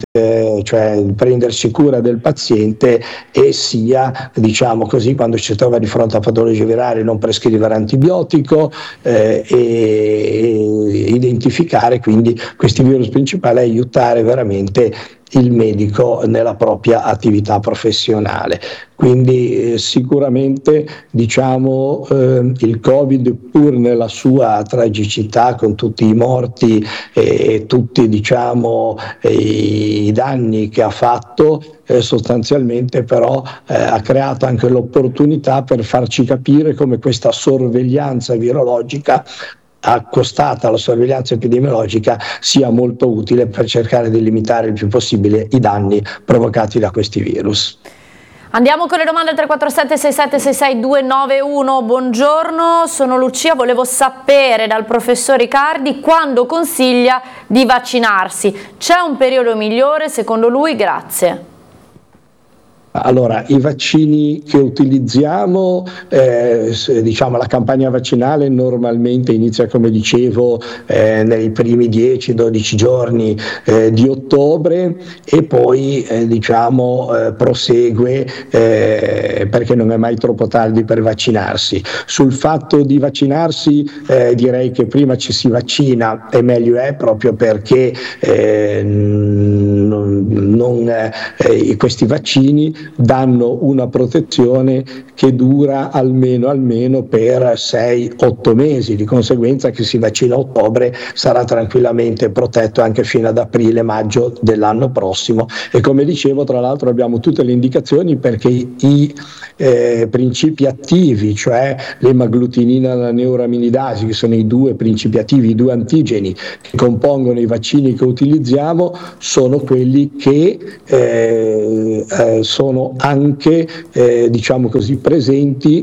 cioè prendersi cura del paziente, e sia, diciamo così, quando ci si trova di fronte a patologie virali non prescrivere antibiotico, e identificare quindi questi virus principali, aiutare veramente il medico nella propria attività professionale. Quindi sicuramente, diciamo, il Covid, pur nella sua tragicità, con tutti i morti e tutti, diciamo, i danni che ha fatto, sostanzialmente però ha creato anche l'opportunità per farci capire come questa sorveglianza virologica, accostata alla sorveglianza epidemiologica, sia molto utile per cercare di limitare il più possibile i danni provocati da questi virus. Andiamo con le domande al 347 6766 291. Buongiorno, sono Lucia, volevo sapere dal professor Riccardi quando consiglia di vaccinarsi. C'è un periodo migliore secondo lui? Grazie. Allora, i vaccini che utilizziamo, diciamo, la campagna vaccinale normalmente inizia, come dicevo, nei primi 10-12 giorni di ottobre, e poi prosegue, perché non è mai troppo tardi per vaccinarsi. Sul fatto di vaccinarsi, direi che prima ci si vaccina e meglio è, proprio perché questi vaccini danno una protezione che dura almeno per 6-8 mesi, di conseguenza chi si vaccina a ottobre sarà tranquillamente protetto anche fino ad aprile-maggio dell'anno prossimo. E come dicevo, tra l'altro abbiamo tutte le indicazioni perché i principi attivi, cioè l'emaglutinina e la neuraminidasi, che sono i due principi attivi, i due antigeni che compongono i vaccini che utilizziamo, sono quelli che sono anche, diciamo così, presenti